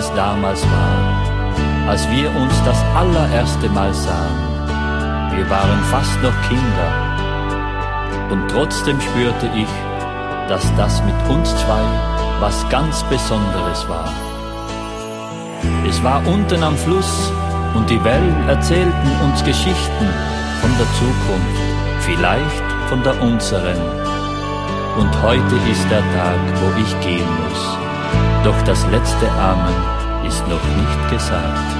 es damals war, als wir uns das allererste Mal sahen. Wir waren fast noch Kinder und trotzdem spürte ich, dass das mit uns zwei was ganz Besonderes war. Es war unten am Fluss und die Wellen erzählten uns Geschichten von der Zukunft, vielleicht von der unseren. Und heute ist der Tag, wo ich gehen muss. Doch das letzte Amen ist noch nicht gesagt.